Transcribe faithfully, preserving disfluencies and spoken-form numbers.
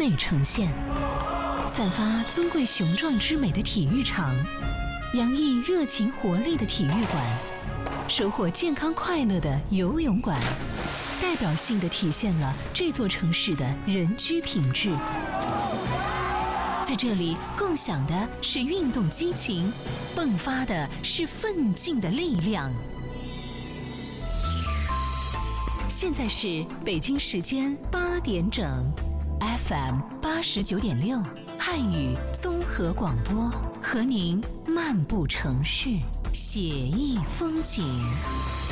美呈现，散发尊贵雄壮之美的体育场，洋溢热情活力的体育馆，收获健康快乐的游泳馆，代表性地体现了这座城市的人居品质。在这里，共享的是运动激情，迸发的是奋进的力量。现在是北京时间八点整 ，F M 八十九点六，汉语综合广播，和您漫步城市，写意风景。